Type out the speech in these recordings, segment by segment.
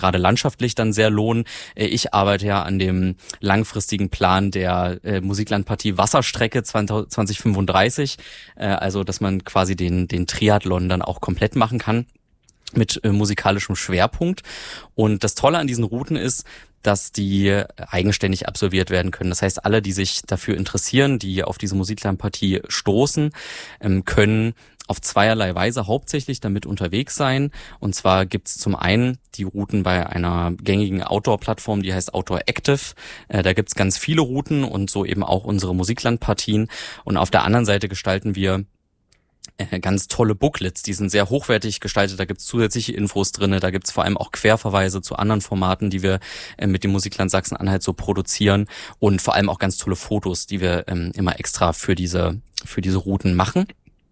gerade landschaftlich dann sehr lohnen. Ich arbeite ja an dem langfristigen Plan der Musiklandpartie Wasserstrecke 2035, also dass man quasi den Triathlon dann auch komplett machen kann mit musikalischem Schwerpunkt. Und das Tolle an diesen Routen ist, dass die eigenständig absolviert werden können. Das heißt, alle, die sich dafür interessieren, die auf diese Musiklandpartie stoßen, können auf zweierlei Weise hauptsächlich damit unterwegs sein. Und zwar gibt's zum einen die Routen bei einer gängigen Outdoor-Plattform, die heißt Outdoor Active. Da gibt's ganz viele Routen und so eben auch unsere Musiklandpartien. Und auf der anderen Seite gestalten wir ganz tolle Booklets, die sind sehr hochwertig gestaltet, da gibt's zusätzliche Infos drinne, da gibt's vor allem auch Querverweise zu anderen Formaten, die wir mit dem Musikland Sachsen-Anhalt so produzieren und vor allem auch ganz tolle Fotos, die wir immer extra für diese Routen machen.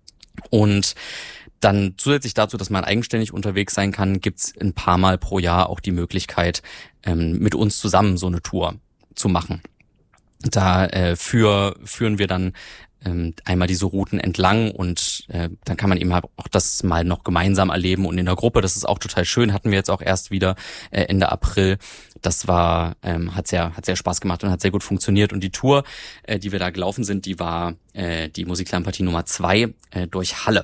Und dann zusätzlich dazu, dass man eigenständig unterwegs sein kann, gibt's ein paar Mal pro Jahr auch die Möglichkeit, mit uns zusammen so eine Tour zu machen. Da führen wir dann einmal diese Routen entlang und dann kann man eben halt auch das mal noch gemeinsam erleben und in der Gruppe. Das ist auch total schön. Hatten wir jetzt auch erst wieder Ende April. Das war hat sehr Spaß gemacht und hat sehr gut funktioniert. Und die Tour, die wir da gelaufen sind, die war die Musiklandpartie Nummer 2 durch Halle.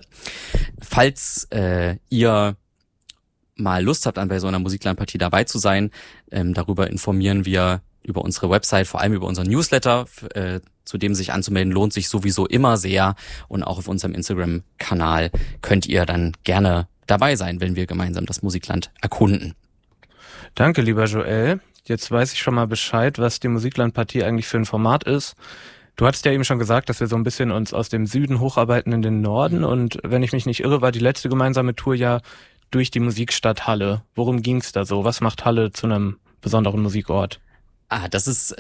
Falls ihr mal Lust habt, bei so einer Musiklandpartie dabei zu sein, darüber informieren wir über unsere Website, vor allem über unseren Newsletter, zu dem sich anzumelden, lohnt sich sowieso immer sehr. Und auch auf unserem Instagram-Kanal könnt ihr dann gerne dabei sein, wenn wir gemeinsam das Musikland erkunden. Danke, lieber Joel. Jetzt weiß ich schon mal Bescheid, was die Musiklandpartie eigentlich für ein Format ist. Du hattest ja eben schon gesagt, dass wir so ein bisschen uns aus dem Süden hocharbeiten in den Norden. Und wenn ich mich nicht irre, war die letzte gemeinsame Tour ja durch die Musikstadt Halle. Worum ging's da so? Was macht Halle zu einem besonderen Musikort? Das ist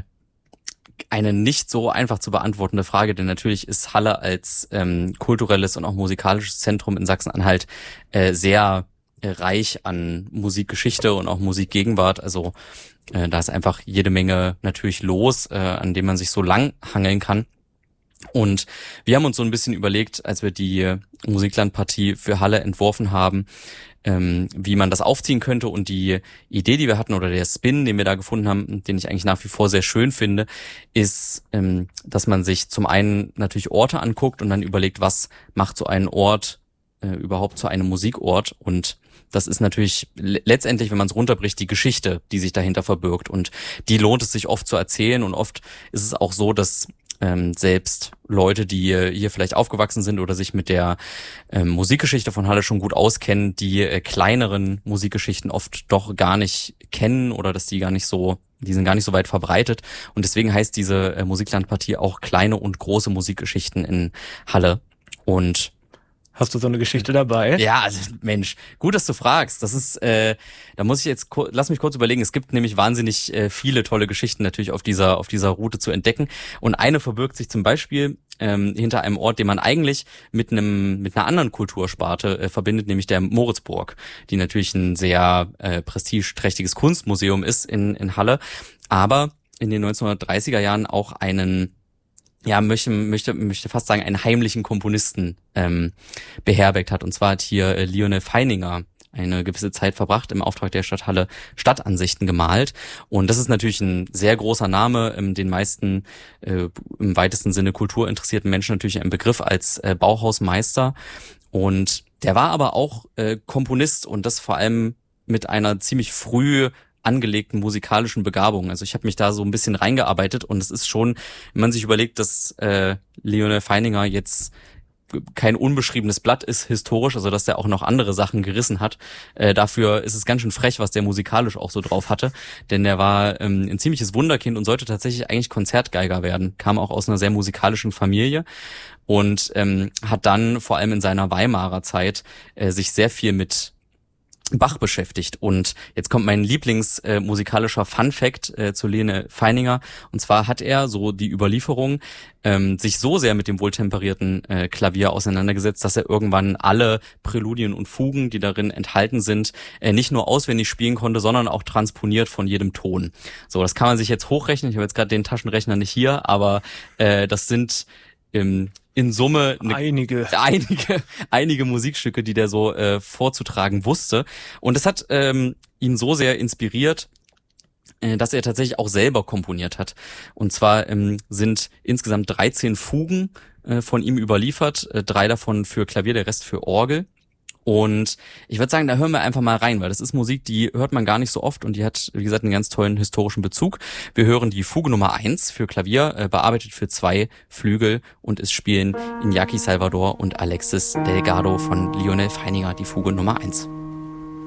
eine nicht so einfach zu beantwortende Frage, denn natürlich ist Halle als kulturelles und auch musikalisches Zentrum in Sachsen-Anhalt sehr reich an Musikgeschichte und auch Musikgegenwart. Also da ist einfach jede Menge natürlich los, an dem man sich so lang hangeln kann. Und wir haben uns so ein bisschen überlegt, als wir die Musiklandpartie für Halle entworfen haben, wie man das aufziehen könnte. Und die Idee, die wir hatten, oder der Spin, den wir da gefunden haben, den ich eigentlich nach wie vor sehr schön finde, ist, dass man sich zum einen natürlich Orte anguckt und dann überlegt, was macht so einen Ort überhaupt zu einem Musikort. Und das ist natürlich letztendlich, wenn man es runterbricht, die Geschichte, die sich dahinter verbirgt. Und die lohnt es sich oft zu erzählen. Und oft ist es auch so, dass selbst Leute, die hier vielleicht aufgewachsen sind oder sich mit der Musikgeschichte von Halle schon gut auskennen, die kleineren Musikgeschichten oft doch gar nicht kennen oder dass die sind gar nicht so weit verbreitet. Und deswegen heißt diese Musiklandpartie auch kleine und große Musikgeschichten in Halle. Und hast du so eine Geschichte dabei? Ja, also Mensch, gut, dass du fragst. Das ist, da muss ich jetzt, lass mich kurz überlegen. Es gibt nämlich wahnsinnig viele tolle Geschichten natürlich auf dieser Route zu entdecken. Und eine verbirgt sich zum Beispiel hinter einem Ort, den man eigentlich mit einer anderen Kultursparte verbindet, nämlich der Moritzburg, die natürlich ein sehr prestigeträchtiges Kunstmuseum ist in Halle, aber in den 1930er Jahren auch einen, ja, möchte fast sagen, einen heimlichen Komponisten beherbergt hat. Und zwar hat hier Lionel Feininger eine gewisse Zeit verbracht im Auftrag der Stadt Halle Stadtansichten gemalt. Und das ist natürlich ein sehr großer Name, den meisten im weitesten Sinne kulturinteressierten Menschen natürlich ein Begriff als Bauhausmeister. Und der war aber auch Komponist und das vor allem mit einer ziemlich früh angelegten musikalischen Begabung. Also ich habe mich da so ein bisschen reingearbeitet und es ist schon, wenn man sich überlegt, dass Lionel Feininger jetzt kein unbeschriebenes Blatt ist historisch, also dass der auch noch andere Sachen gerissen hat. Dafür ist es ganz schön frech, was der musikalisch auch so drauf hatte, denn der war ein ziemliches Wunderkind und sollte tatsächlich eigentlich Konzertgeiger werden, kam auch aus einer sehr musikalischen Familie und hat dann vor allem in seiner Weimarer Zeit sich sehr viel mit Bach beschäftigt. Und jetzt kommt mein Lieblingsmusikalischer Fun-Fact zu Lionel Feininger. Und zwar hat er, so die Überlieferung, sich so sehr mit dem wohltemperierten Klavier auseinandergesetzt, dass er irgendwann alle Präludien und Fugen, die darin enthalten sind, nicht nur auswendig spielen konnte, sondern auch transponiert von jedem Ton. So, das kann man sich jetzt hochrechnen. Ich habe jetzt gerade den Taschenrechner nicht hier, aber das sind in Summe einige Musikstücke, die der so vorzutragen wusste. Und das hat ihn so sehr inspiriert, dass er tatsächlich auch selber komponiert hat. Und zwar sind insgesamt 13 Fugen von ihm überliefert, 3 davon für Klavier, der Rest für Orgel. Und ich würde sagen, da hören wir einfach mal rein, weil das ist Musik, die hört man gar nicht so oft und die hat, wie gesagt, einen ganz tollen historischen Bezug. Wir hören die Fuge Nummer 1 für Klavier, bearbeitet für 2 Flügel, und es spielen Iñaki Salvador und Alexis Delgado von Lionel Feininger die Fuge Nummer 1.